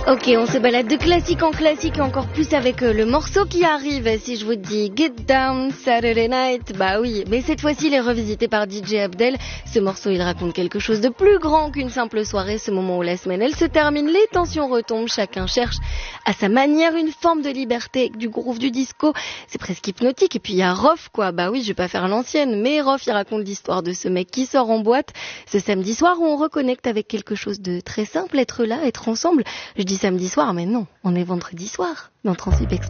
Ok, on se balade de classique en classique et encore plus avec le morceau qui arrive. Si je vous dis Get Down Saturday Night, bah oui, mais cette fois-ci il est revisité par DJ Abdel. Ce morceau il raconte quelque chose de plus grand qu'une simple soirée, ce moment où la semaine elle se termine, les tensions retombent, chacun cherche à sa manière une forme de liberté, du groove, du disco, c'est presque hypnotique. Et puis il y a Rof quoi, bah oui je vais pas faire l'ancienne, mais Rof il raconte l'histoire de ce mec qui sort en boîte ce samedi soir où on reconnecte avec quelque chose de très simple, être là, être ensemble. Je dis samedi soir, mais non, on est vendredi soir dans Transip Express.